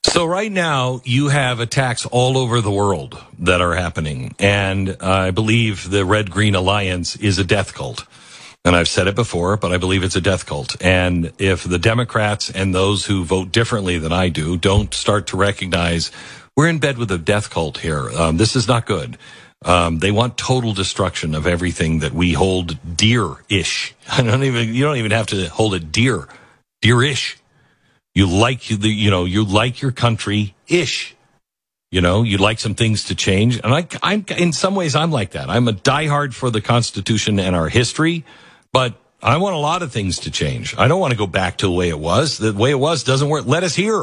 So right now you have attacks all over the world that are happening. And I believe the Red Green Alliance is a death cult. And I've said it before, but I believe it's a death cult. And if the Democrats and those who vote differently than I do don't start to recognize we're in bed with a death cult here, this is not good. They want total destruction of everything that we hold dear-ish. You don't even have to hold it dear-ish. You like your country-ish. You'd like some things to change. And I'm in some ways, I'm like that. I'm a diehard for the Constitution and our history, but I want a lot of things to change. I don't want to go back to the way it was. The way it was doesn't work. Let us hear.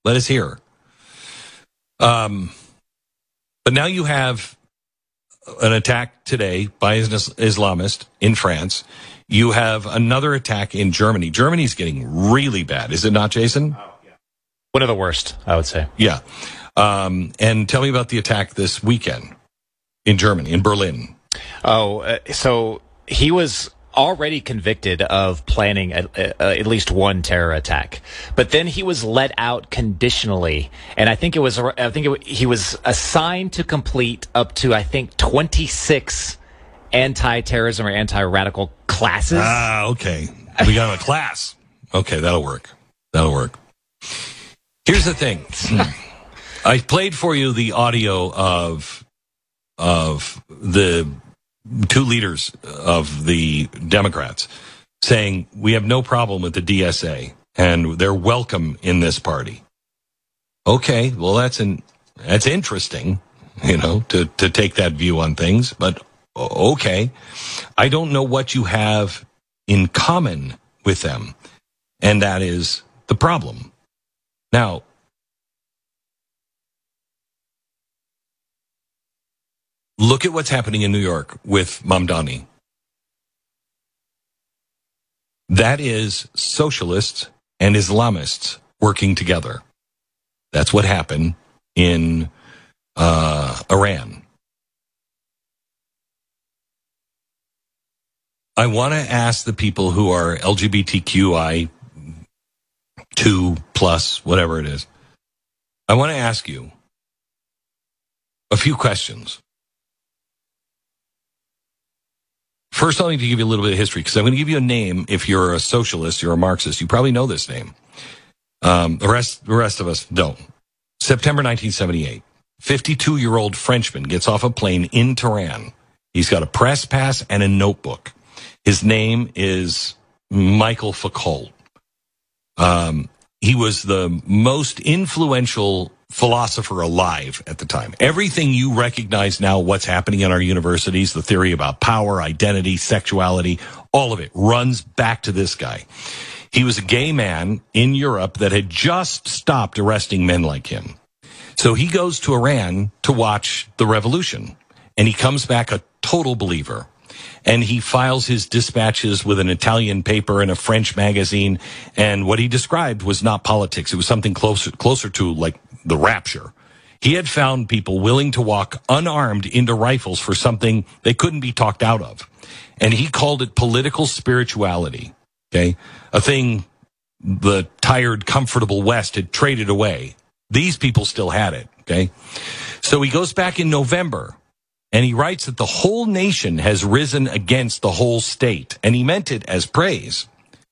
But now you have an attack today by an Islamist in France. You have another attack in Germany. Germany's getting really bad. Is it not, Jason? Oh, yeah. One of the worst, I would say. Yeah. And tell me about the attack this weekend in Germany, in Berlin. So he was already convicted of planning at least one terror attack, but then he was let out conditionally, and he was assigned to complete up to 26 anti-terrorism or anti-radical classes. Okay. We got a class. Okay, that'll work. Here's the thing. I played for you the audio of the two leaders of the Democrats saying we have no problem with the DSA and they're welcome in this party. Okay, well that's interesting, to take that view on things, but okay. I don't know what you have in common with them, and that is the problem. Now, look at what's happening in New York with Mamdani. That is socialists and Islamists working together. That's what happened in Iran. I want to ask the people who are LGBTQI 2+, whatever it is. I want to ask you a few questions. First, I need to give you a little bit of history, because I'm going to give you a name. If you're a socialist, you're a Marxist, you probably know this name. The rest of us don't. September 1978, 52-year-old Frenchman gets off a plane in Tehran. He's got a press pass and a notebook. His name is Michael Foucault. He was the most influential philosopher alive at the time. Everything you recognize now, what's happening in our universities, the theory about power, identity, sexuality, all of it runs back to this guy. He was a gay man in Europe that had just stopped arresting men like him. So he goes to Iran to watch the revolution, and he comes back a total believer. And he files his dispatches with an Italian paper and a French magazine. And what he described was not politics. It was something closer to like the rapture. He had found people willing to walk unarmed into rifles for something they couldn't be talked out of. And he called it political spirituality. Okay. A thing the tired, comfortable West had traded away. These people still had it. Okay. So he goes back in November. And he writes that the whole nation has risen against the whole state. And he meant it as praise.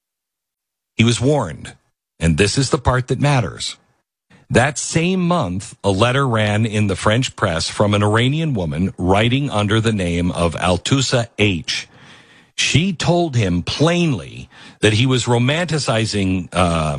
He was warned. And this is the part that matters. That same month, a letter ran in the French press from an Iranian woman writing under the name of Altusa H. She told him plainly that he was romanticizing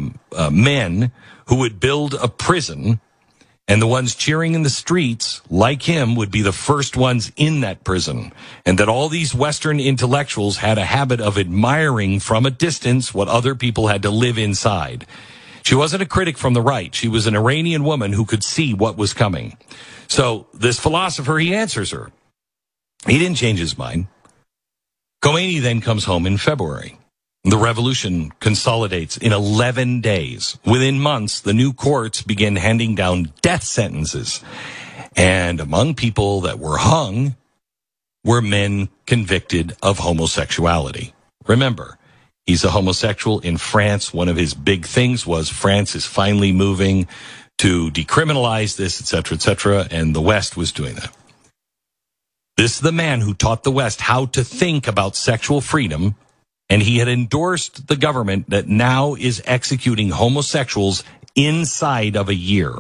men who would build a prison, and the ones cheering in the streets, like him, would be the first ones in that prison. And that all these Western intellectuals had a habit of admiring from a distance what other people had to live inside. She wasn't a critic from the right. She was an Iranian woman who could see what was coming. So this philosopher, he answers her. He didn't change his mind. Khomeini then comes home in February. The revolution consolidates in 11 days. Within months, the new courts begin handing down death sentences. And among people that were hung were men convicted of homosexuality. Remember, he's a homosexual in France. One of his big things was France is finally moving to decriminalize this, et cetera, and the West was doing that. This is the man who taught the West how to think about sexual freedom, and he had endorsed the government that now is executing homosexuals inside of a year.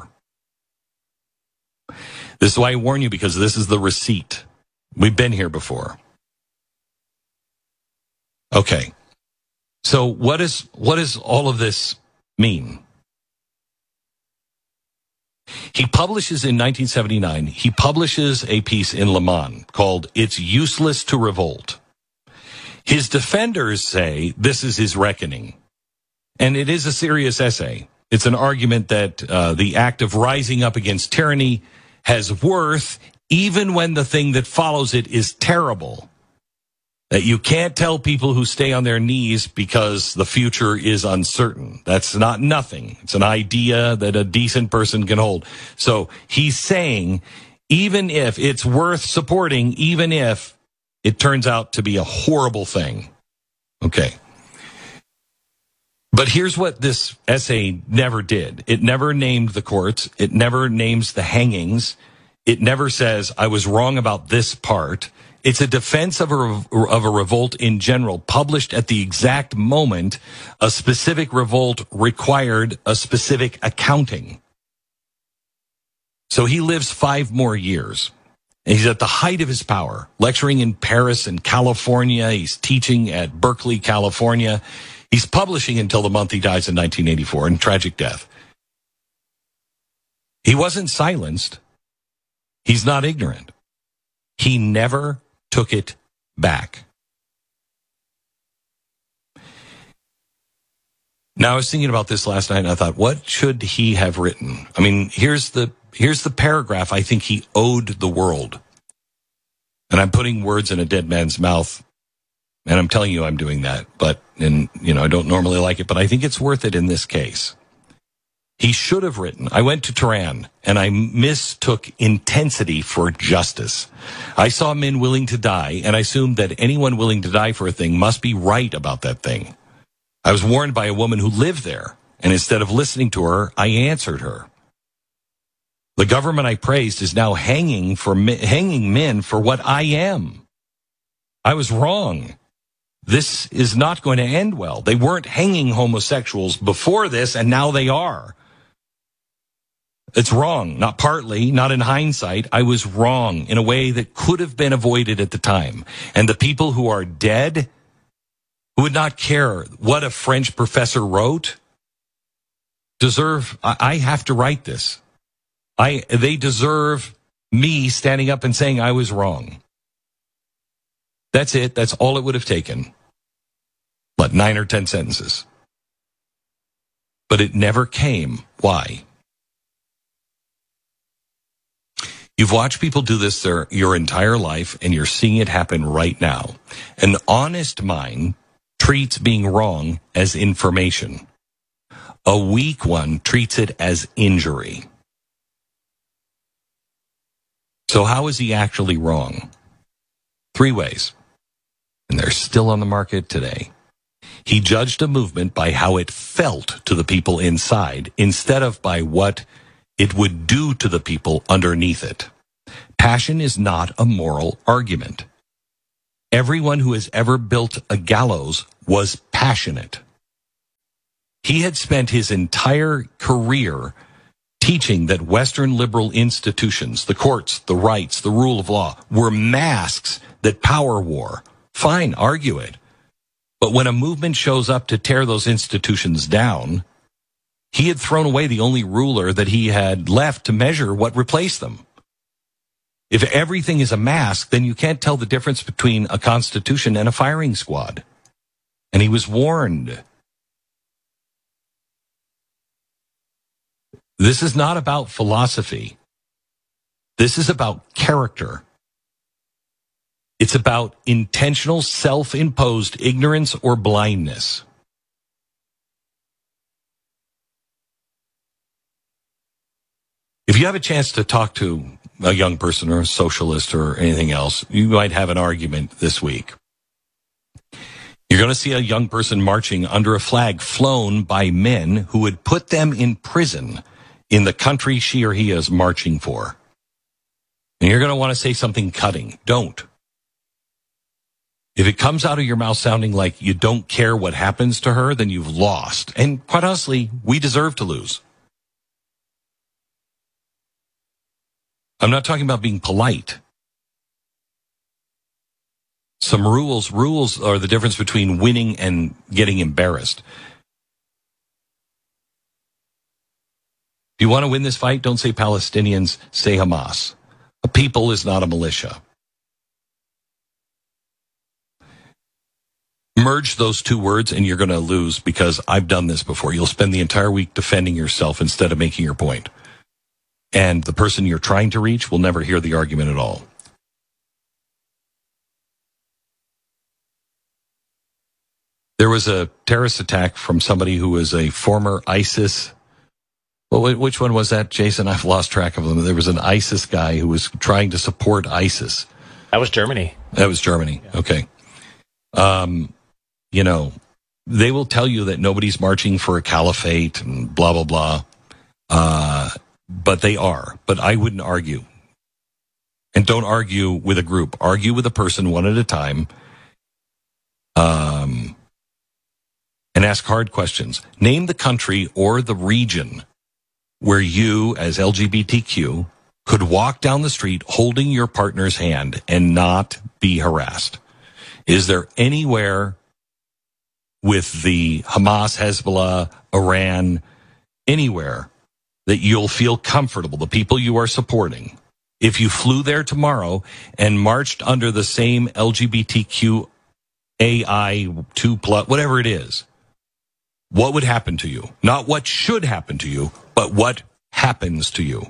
This is why I warn you, because this is the receipt. We've been here before. Okay. So what does all of this mean? He publishes in 1979, he publishes a piece in Le Monde called It's Useless to Revolt. His defenders say this is his reckoning. And it is a serious essay. It's an argument that the act of rising up against tyranny has worth even when the thing that follows it is terrible. That you can't tell people who stay on their knees because the future is uncertain. That's not nothing. It's an idea that a decent person can hold. So he's saying, even if it's worth supporting, even if it turns out to be a horrible thing. Okay. But here's what this essay never did. It never named the courts. It never names the hangings. It never says, I was wrong about this part. It's a defense of a revolt in general, published at the exact moment a specific revolt required a specific accounting. So he lives 5 more years. And he's at the height of his power, lecturing in Paris and California. He's teaching at Berkeley, California. He's publishing until the month he dies in 1984 in tragic death. He wasn't silenced. He's not ignorant. He never took it back. Now, I was thinking about this last night, and I thought, what should he have written? I mean, here's the paragraph I think he owed the world. And I'm putting words in a dead man's mouth, and I'm telling you I'm doing that. I don't normally like it, but I think it's worth it in this case. He should have written, I went to Tehran, and I mistook intensity for justice. I saw men willing to die, and I assumed that anyone willing to die for a thing must be right about that thing. I was warned by a woman who lived there, and instead of listening to her, I answered her. The government I praised is now hanging men for what I am. I was wrong. This is not going to end well. They weren't hanging homosexuals before this, and now they are. It's wrong, not partly, not in hindsight. I was wrong in a way that could have been avoided at the time. And the people who are dead, who would not care what a French professor wrote, I have to write this. They deserve me standing up and saying I was wrong. That's it. That's all it would have taken. 9 or 10 sentences. But it never came. Why? You've watched people do this your entire life, and you're seeing it happen right now. An honest mind treats being wrong as information. A weak one treats it as injury. So how is he actually wrong? 3 ways. And they're still on the market today. He judged a movement by how it felt to the people inside, instead of by what it would do to the people underneath it. Passion is not a moral argument. Everyone who has ever built a gallows was passionate. He had spent his entire career teaching that Western liberal institutions, the courts, the rights, the rule of law, were masks that power wore. Fine, argue it. But when a movement shows up to tear those institutions down, he had thrown away the only ruler that he had left to measure what replaced them. If everything is a mask, then you can't tell the difference between a constitution and a firing squad. And he was warned. This is not about philosophy. This is about character. It's about intentional, self-imposed ignorance or blindness. If you have a chance to talk to a young person or a socialist or anything else, you might have an argument this week. You're going to see a young person marching under a flag flown by men who would put them in prison in the country she or he is marching for. And you're going to want to say something cutting. Don't. If it comes out of your mouth sounding like you don't care what happens to her, then you've lost. And quite honestly, we deserve to lose. I'm not talking about being polite. Some rules are the difference between winning and getting embarrassed. If you want to win this fight, don't say Palestinians, say Hamas. A people is not a militia. Merge those two words and you're going to lose, because I've done this before. You'll spend the entire week defending yourself instead of making your point. And the person you're trying to reach will never hear the argument at all. There was a terrorist attack from somebody who was a former ISIS. Well, which one was that, Jason? I've lost track of them. There was an ISIS guy who was trying to support ISIS. That was Germany. That was Germany. Yeah. Okay. You know, they will tell you that nobody's marching for a caliphate and blah, blah, blah. But they are. But I wouldn't argue. And don't argue with a group. Argue with a person one at a time. And ask hard questions. Name the country or the region where you, as LGBTQ, could walk down the street holding your partner's hand and not be harassed. Is there anywhere with the Hamas, Hezbollah, Iran, anywhere that you'll feel comfortable, the people you are supporting, if you flew there tomorrow and marched under the same LGBTQ AI2+, whatever it is, what would happen to you? Not what should happen to you, but what happens to you.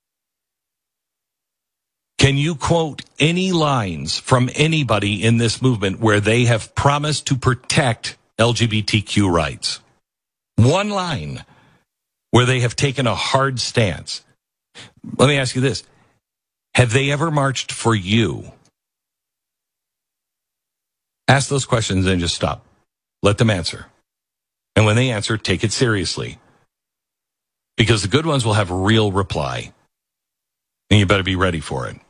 Can you quote any lines from anybody in this movement where they have promised to protect LGBTQ rights? One line where they have taken a hard stance. Let me ask you this. Have they ever marched for you? Ask those questions and just stop. Let them answer. And when they answer, take it seriously. Because the good ones will have a real reply. And you better be ready for it.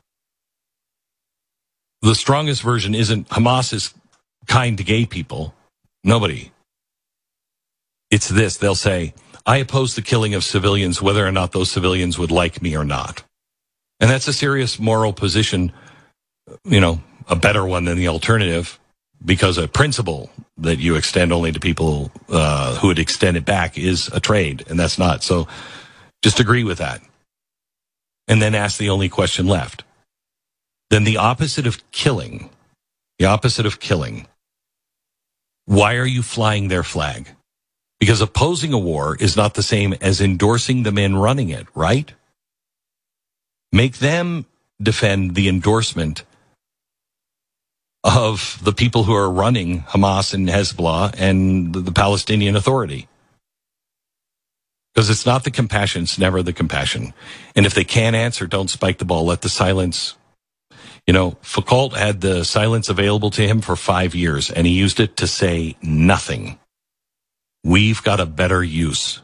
The strongest version isn't Hamas is kind to gay people. Nobody. It's this. They'll say, I oppose the killing of civilians, whether or not those civilians would like me or not. And that's a serious moral position, you know, a better one than the alternative, because a principle that you extend only to people who would extend it back is a trade, and that's not. So just agree with that. And then ask the only question left. Then the opposite of killing, why are you flying their flag? Because opposing a war is not the same as endorsing the men running it, right? Make them defend the endorsement of the people who are running Hamas and Hezbollah and the Palestinian Authority. Because it's not the compassion, it's never the compassion. And if they can't answer, don't spike the ball. Let the silence. You know, Foucault had the silence available to him for 5 years, and he used it to say nothing. We've got a better use.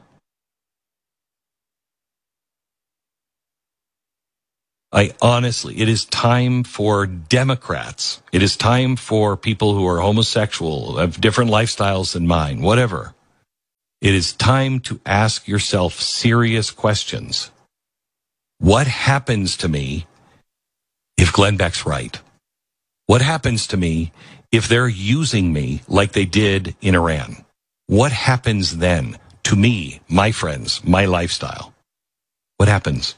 It is time for Democrats. It is time for people who are homosexual, have different lifestyles than mine, whatever. It is time to ask yourself serious questions. What happens to me if Glenn Beck's right? What happens to me if they're using me like they did in Iran? What happens then to me, my friends, my lifestyle? What happens?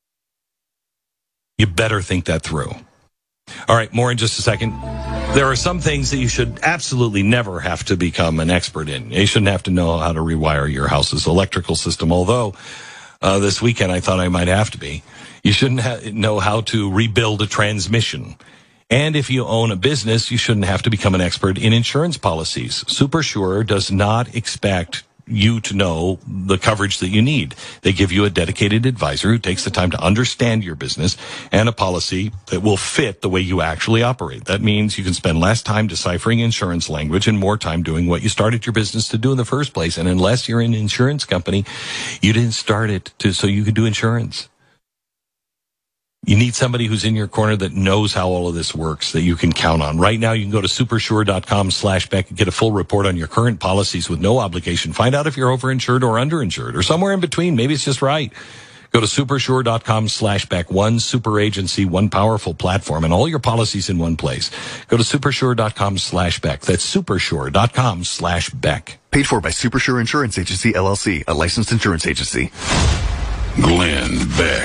You better think that through. All right, more in just a second. There are some things that you should absolutely never have to become an expert in. You shouldn't have to know how to rewire your house's electrical system, although this weekend I thought I might have to be. You shouldn't know how to rebuild a transmission. And if you own a business, you shouldn't have to become an expert in insurance policies. SuperSure does not expect you to know the coverage that you need. They give you a dedicated advisor who takes the time to understand your business and a policy that will fit the way you actually operate. That means you can spend less time deciphering insurance language and more time doing what you started your business to do in the first place. And unless you're an insurance company, you didn't start it so you could do insurance. You need somebody who's in your corner that knows how all of this works, that you can count on. Right now, you can go to supersure.com/Beck and get a full report on your current policies with no obligation. Find out if you're overinsured or underinsured or somewhere in between. Maybe it's just right. Go to supersure.com/Beck. One super agency, one powerful platform, and all your policies in one place. Go to supersure.com/Beck. That's supersure.com/Beck. Paid for by Supersure Insurance Agency, LLC, a licensed insurance agency. Glenn Beck.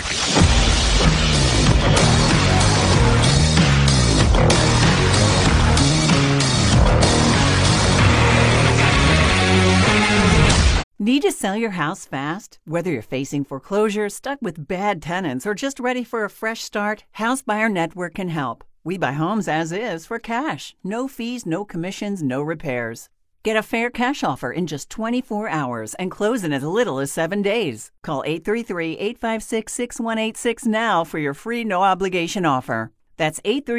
Need to sell your house fast? Whether you're facing foreclosure, stuck with bad tenants, or just ready for a fresh start, House Buyer Network can help. We buy homes as is for cash. No fees, no commissions, no repairs. Get a fair cash offer in just 24 hours and close in as little as 7 days. Call 833-856-6186 now for your free no-obligation offer. That's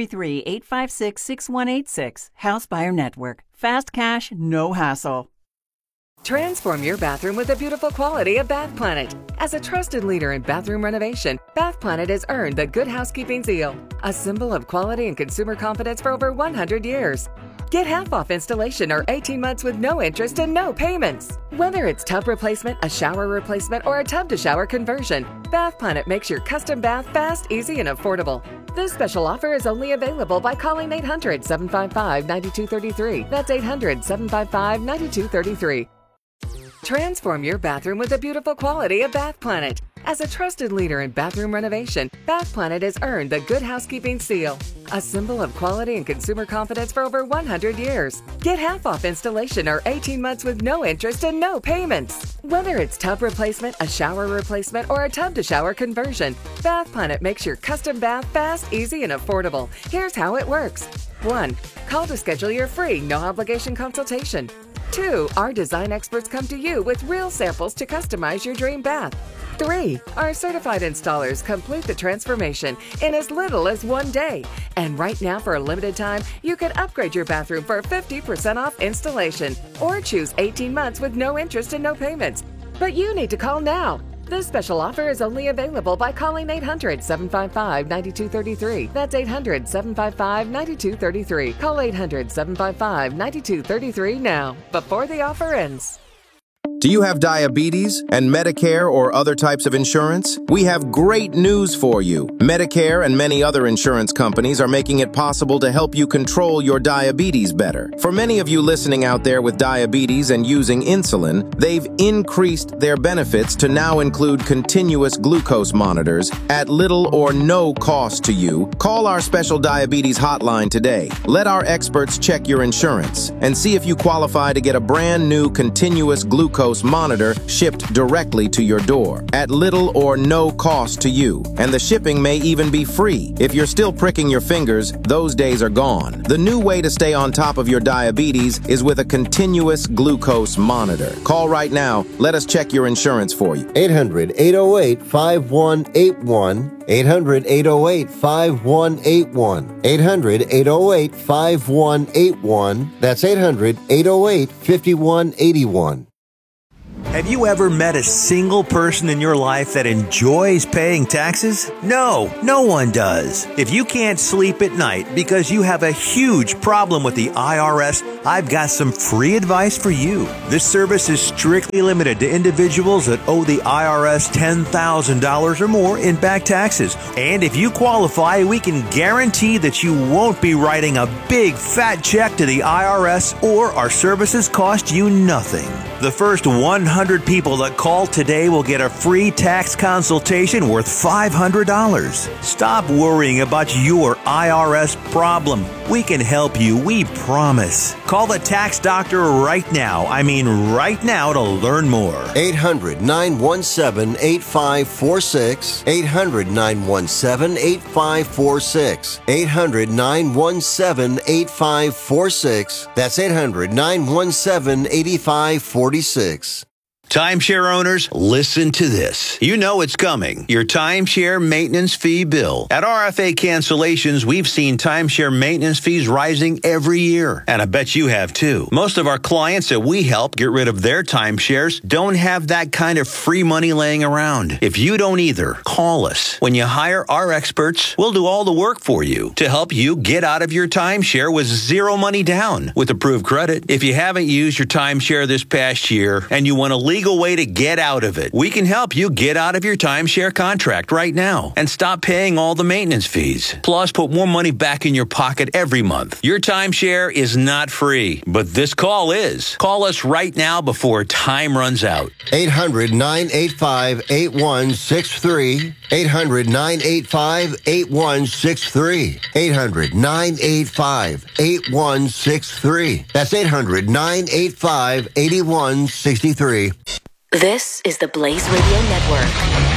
833-856-6186. House Buyer Network. Fast cash, no hassle. Transform your bathroom with the beautiful quality of Bath Planet. As a trusted leader in bathroom renovation, Bath Planet has earned the Good Housekeeping seal, a symbol of quality and consumer confidence for over 100 years. Get half off installation or 18 months with no interest and no payments. Whether it's tub replacement, a shower replacement, or a tub-to-shower conversion, Bath Planet makes your custom bath fast, easy, and affordable. This special offer is only available by calling 800-755-9233. That's 800-755-9233. Transform your bathroom with the beautiful quality of Bath Planet. As a trusted leader in bathroom renovation, Bath Planet has earned the Good Housekeeping seal, a symbol of quality and consumer confidence for over 100 years. Get half off installation or 18 months with no interest and no payments. Whether it's tub replacement, a shower replacement, or a tub-to-shower conversion, Bath Planet makes your custom bath fast, easy, and affordable. Here's how it works. 1. Call to schedule your free, no-obligation consultation. 2. Our design experts come to you with real samples to customize your dream bath. 3. Our certified installers complete the transformation in as little as 1 day. And right now, for a limited time, you can upgrade your bathroom for 50% off installation or choose 18 months with no interest and no payments. But you need to call now. This special offer is only available by calling 800-755-9233. That's 800-755-9233. Call 800-755-9233 now, before the offer ends. Do you have diabetes and Medicare or other types of insurance? We have great news for you. Medicare and many other insurance companies are making it possible to help you control your diabetes better. For many of you listening out there with diabetes and using insulin, they've increased their benefits to now include continuous glucose monitors at little or no cost to you. Call our special diabetes hotline today. Let our experts check your insurance and see if you qualify to get a brand new continuous glucose monitor shipped directly to your door at little or no cost to you. And the shipping may even be free. If you're still pricking your fingers, those days are gone. The new way to stay on top of your diabetes is with a continuous glucose monitor. Call right now. Let us check your insurance for you. 800-808-5181. 800-808-5181. 800-808-5181. That's 800-808-5181. Have you ever met a single person in your life that enjoys paying taxes? No, no one does. If you can't sleep at night because you have a huge problem with the IRS, I've got some free advice for you. This service is strictly limited to individuals that owe the IRS $10,000 or more in back taxes. And if you qualify, we can guarantee that you won't be writing a big fat check to the IRS, or our services cost you nothing. The first 100 people that call today will get a free tax consultation worth $500. Stop worrying about your IRS problem. We can help you, we promise. Call the tax doctor right now. I mean right now, to learn more. 800-917-8546. 800-917-8546. 800-917-8546. That's 800-917-8546. Timeshare owners, listen to this. You know it's coming. Your timeshare maintenance fee bill. At RFA Cancellations, we've seen timeshare maintenance fees rising every year. And I bet you have too. Most of our clients that we help get rid of their timeshares don't have that kind of free money laying around. If you don't either, call us. When you hire our experts, we'll do all the work for you to help you get out of your timeshare with zero money down with approved credit. If you haven't used your timeshare this past year and you want a legal way to get out of it, we can help you get out of your timeshare contract right now and stop paying all the maintenance fees. Plus, put more money back in your pocket every month. Your timeshare is not free, but this call is. Call us right now before time runs out. 800-985-8163. 800-985-8163. 800-985-8163. That's 800-985-8163. This is the Blaze Radio Network.